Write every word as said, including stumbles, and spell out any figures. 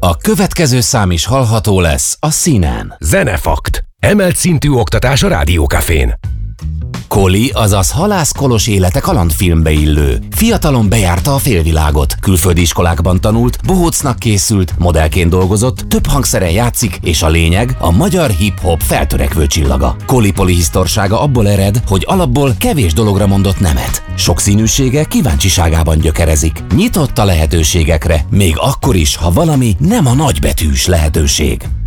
A következő szám is hallható lesz a színen. Zenefakt. Emelt szintű oktatás a Rádiókafén. Koli, azaz Halász Kolos élete kalandfilmbe illő. Fiatalon bejárta a félvilágot, külföldi iskolákban tanult, bohócnak készült, modellként dolgozott, több hangszeren játszik, és a lényeg a magyar hip-hop feltörekvő csillaga. Koli polihisztorsága abból ered, hogy alapból kevés dologra mondott nemet. Sokszínűsége kíváncsiságában gyökerezik. Nyitott a lehetőségekre, még akkor is, ha valami nem a nagybetűs lehetőség.